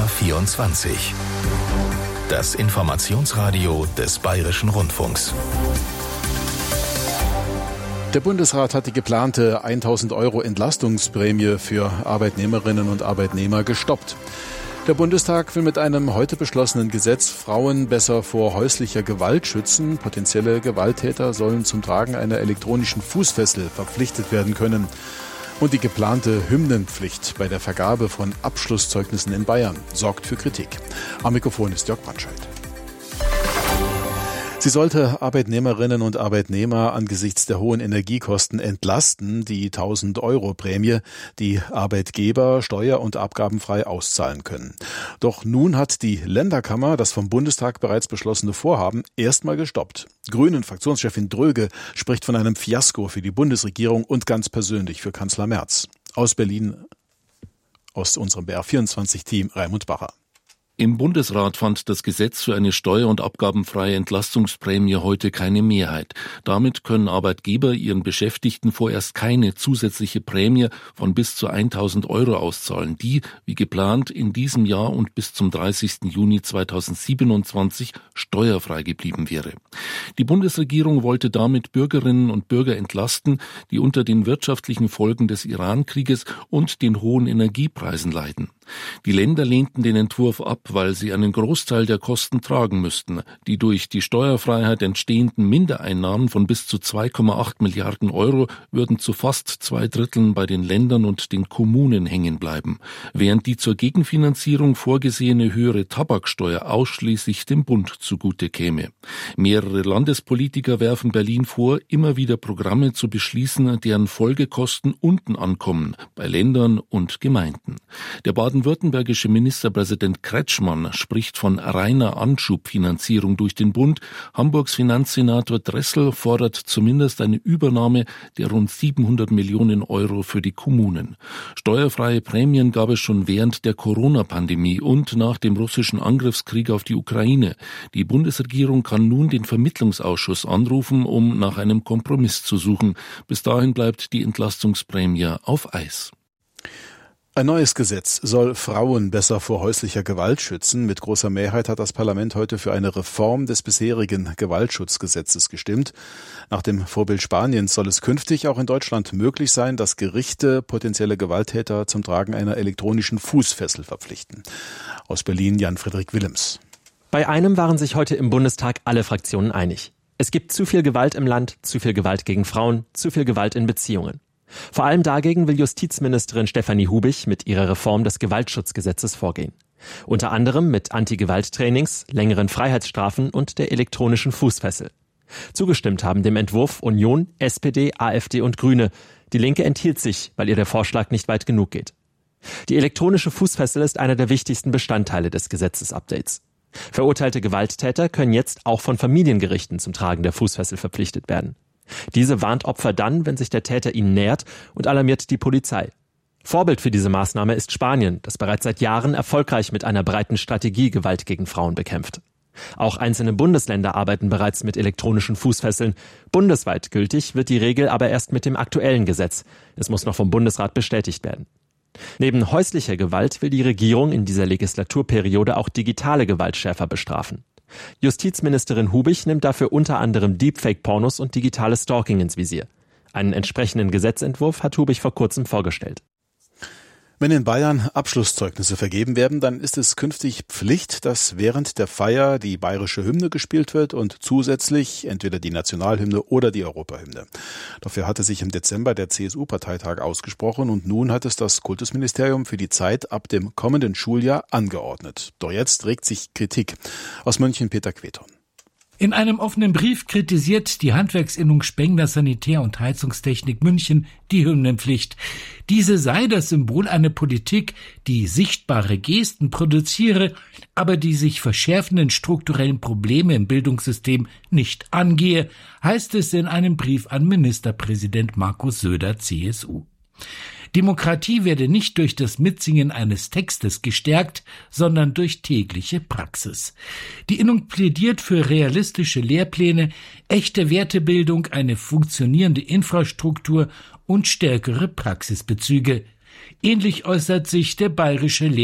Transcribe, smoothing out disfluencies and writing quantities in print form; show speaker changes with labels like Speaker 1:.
Speaker 1: BR24. Das Informationsradio des Bayerischen Rundfunks.
Speaker 2: Der Bundesrat hat die geplante 1.000 € Entlastungsprämie für Arbeitnehmerinnen und Arbeitnehmer gestoppt. Der Bundestag will mit einem heute beschlossenen Gesetz Frauen besser vor häuslicher Gewalt schützen. Potenzielle Gewalttäter sollen zum Tragen einer elektronischen Fußfessel verpflichtet werden können. Und die geplante Hymnenpflicht bei der Vergabe von Abschlusszeugnissen in Bayern sorgt für Kritik. Am Mikrofon ist Jörg Brandscheid. Sie sollte Arbeitnehmerinnen und Arbeitnehmer angesichts der hohen Energiekosten entlasten, die 1.000 € Prämie, die Arbeitgeber steuer- und abgabenfrei auszahlen können. Doch nun hat die Länderkammer das vom Bundestag bereits beschlossene Vorhaben erstmal gestoppt. Grünen-Fraktionschefin Dröge spricht von einem Fiasko für die Bundesregierung und ganz persönlich für Kanzler Merz. Aus Berlin, aus unserem BR24-Team Raimund Bacher.
Speaker 3: Im Bundesrat fand das Gesetz für eine steuer- und abgabenfreie Entlastungsprämie heute keine Mehrheit. Damit können Arbeitgeber ihren Beschäftigten vorerst keine zusätzliche Prämie von bis zu 1.000 € auszahlen, die, wie geplant, in diesem Jahr und bis zum 30. Juni 2027 steuerfrei geblieben wäre. Die Bundesregierung wollte damit Bürgerinnen und Bürger entlasten, die unter den wirtschaftlichen Folgen des Iran-Krieges und den hohen Energiepreisen leiden. Die Länder lehnten den Entwurf ab, weil sie einen Großteil der Kosten tragen müssten. Die durch die Steuerfreiheit entstehenden Mindereinnahmen von bis zu 2,8 Milliarden € würden zu fast 2/3 bei den Ländern und den Kommunen hängen bleiben, während die zur Gegenfinanzierung vorgesehene höhere Tabaksteuer ausschließlich dem Bund zugute käme. Mehrere Landespolitiker werfen Berlin vor, immer wieder Programme zu beschließen, deren Folgekosten unten ankommen, bei Ländern und Gemeinden. Der baden-württembergische Ministerpräsident Kretschmann spricht von reiner Anschubfinanzierung durch den Bund. Hamburgs Finanzsenator Dressel fordert zumindest eine Übernahme der rund 700 Millionen € für die Kommunen. Steuerfreie Prämien gab es schon während der Corona-Pandemie und nach dem russischen Angriffskrieg auf die Ukraine. Die Bundesregierung kann nun den Vermittlungsausschuss anrufen, um nach einem Kompromiss zu suchen. Bis dahin bleibt die Entlastungsprämie auf Eis.
Speaker 2: Ein neues Gesetz soll Frauen besser vor häuslicher Gewalt schützen. Mit großer Mehrheit hat das Parlament heute für eine Reform des bisherigen Gewaltschutzgesetzes gestimmt. Nach dem Vorbild Spaniens soll es künftig auch in Deutschland möglich sein, dass Gerichte potenzielle Gewalttäter zum Tragen einer elektronischen Fußfessel verpflichten. Aus Berlin Jan-Friedrich Willems.
Speaker 4: Bei einem waren sich heute im Bundestag alle Fraktionen einig. Es gibt zu viel Gewalt im Land, zu viel Gewalt gegen Frauen, zu viel Gewalt in Beziehungen. Vor allem dagegen will Justizministerin Stefanie Hubich mit ihrer Reform des Gewaltschutzgesetzes vorgehen. Unter anderem mit Anti-Gewalt-Trainings, längeren Freiheitsstrafen und der elektronischen Fußfessel. Zugestimmt haben dem Entwurf Union, SPD, AfD und Grüne. Die Linke enthielt sich, weil ihr der Vorschlag nicht weit genug geht. Die elektronische Fußfessel ist einer der wichtigsten Bestandteile des Gesetzesupdates. Verurteilte Gewalttäter können jetzt auch von Familiengerichten zum Tragen der Fußfessel verpflichtet werden. Diese warnt Opfer dann, wenn sich der Täter ihnen nähert, und alarmiert die Polizei. Vorbild für diese Maßnahme ist Spanien, das bereits seit Jahren erfolgreich mit einer breiten Strategie Gewalt gegen Frauen bekämpft. Auch einzelne Bundesländer arbeiten bereits mit elektronischen Fußfesseln. Bundesweit gültig wird die Regel aber erst mit dem aktuellen Gesetz. Es muss noch vom Bundesrat bestätigt werden. Neben häuslicher Gewalt will die Regierung in dieser Legislaturperiode auch digitale Gewalt schärfer bestrafen. Justizministerin Hubich nimmt dafür unter anderem Deepfake-Pornos und digitales Stalking ins Visier. Einen entsprechenden Gesetzentwurf hat Hubich vor kurzem vorgestellt.
Speaker 2: Wenn in Bayern Abschlusszeugnisse vergeben werden, dann ist es künftig Pflicht, dass während der Feier die bayerische Hymne gespielt wird und zusätzlich entweder die Nationalhymne oder die Europahymne. Dafür hatte sich im Dezember der CSU-Parteitag ausgesprochen und nun hat es das Kultusministerium für die Zeit ab dem kommenden Schuljahr angeordnet. Doch jetzt regt sich Kritik. Aus München Peter Queton.
Speaker 5: In einem offenen Brief kritisiert die Handwerksinnung Spengler Sanitär- und Heizungstechnik München die Hymnenpflicht. Diese sei das Symbol einer Politik, die sichtbare Gesten produziere, aber die sich verschärfenden strukturellen Probleme im Bildungssystem nicht angehe, heißt es in einem Brief an Ministerpräsident Markus Söder, CSU. Demokratie werde nicht durch das Mitsingen eines Textes gestärkt, sondern durch tägliche Praxis. Die Innung plädiert für realistische Lehrpläne, echte Wertebildung, eine funktionierende Infrastruktur und stärkere Praxisbezüge. Ähnlich äußert sich der bayerische